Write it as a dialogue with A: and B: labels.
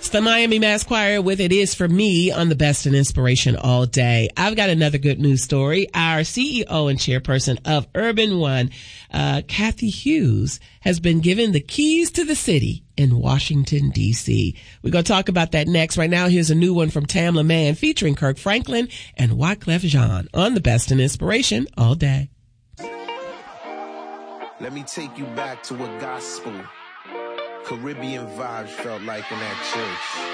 A: It's the Miami Mass Choir with It Is For Me on the Best in Inspiration all day. I've got another good news story. Our CEO and chairperson of Urban One, Kathy Hughes, has been given the keys to the city in Washington, D.C. We're going to talk about that next. Right now, here's a new one from Tamla Mann featuring Kirk Franklin and Wyclef Jean on the Best in Inspiration all day.
B: Let me take you back to what gospel, Caribbean vibes felt like in that church.